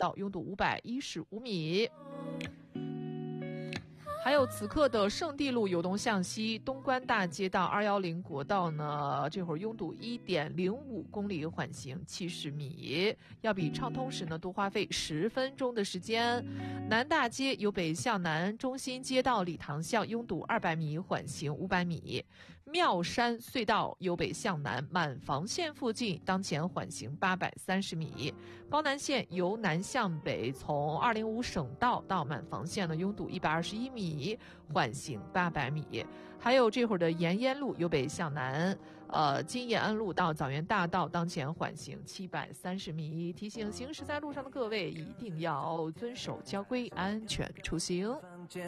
道拥堵515米。还有此刻的圣地路有东向西，东关大街到210国道呢，这会儿拥堵1.05公里，缓行70米，要比畅通时呢多花费10分钟的时间。南大街由北向南，中心街道礼堂巷拥堵200米，缓行500米。妙山隧道由北向南，满房线附近当前缓行830米。包南线由南向北，从205省道到满房线呢拥堵121米，缓行800米。还有这会儿的延烟路由北向南，金延安路到枣园大道当前缓行730米。提醒行驶在路上的各位一定要遵守交规，安全出行。